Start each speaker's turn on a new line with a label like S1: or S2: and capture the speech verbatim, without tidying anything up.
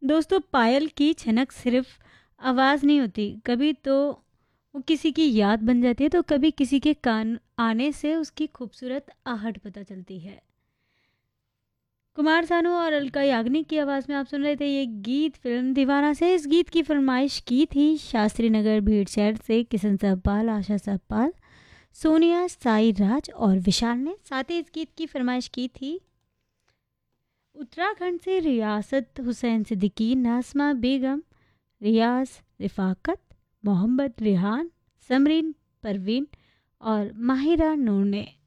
S1: दोस्तों, पायल की छनक सिर्फ आवाज़ नहीं होती, कभी तो वो किसी की याद बन जाती है, तो कभी किसी के कान आने से उसकी खूबसूरत आहट पता चलती है। कुमार सानू और अलका याग्निक की आवाज़ में आप सुन रहे थे ये गीत फिल्म दीवाना से। इस गीत की फरमाइश की थी शास्त्री नगर भीड़शहर से किशन साहपाल, आशा साहपाल, सोनिया, साई राज और विशाल ने। साथ ही इस गीत की फरमाइश की थी उत्तराखंड से रियासत हुसैन सिद्दीकी, नासमा बेगम, रियाज रिफाकत, मोहम्मद रिहान, समरीन परवीन और माहिरा नूर ने।